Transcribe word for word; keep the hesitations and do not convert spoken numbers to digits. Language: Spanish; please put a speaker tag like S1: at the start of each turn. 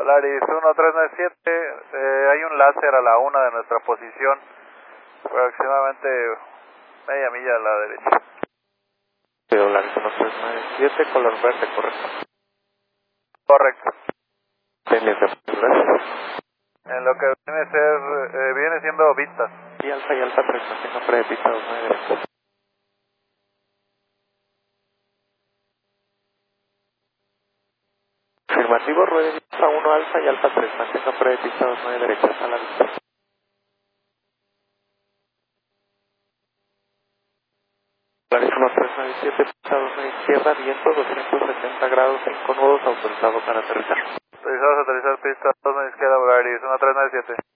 S1: Polaris uno tres nueve siete, eh, hay un láser a la una de nuestra posición, aproximadamente media milla a la derecha.
S2: Polaris uno tres nueve siete, color verde, correcto.
S1: Correcto.
S2: Pendiente, gracias.
S1: En lo que viene, a ser, eh, viene siendo vistas.
S2: Y alfa y alfa tres, mantenga fuera de pista dos nueve derecha. Afirmativo, ruede alfa uno alfa y alfa tres, mantenga fuera de pista dos nueve derecha, a la vista. Polaris uno tres nueve siete, pista dos nueve izquierda, viento doscientos setenta grados, cinco nudos, autorizado para aterrizar.
S1: Autorizados a aterrizar pista dos nueve izquierda, Polaris uno tres nueve siete.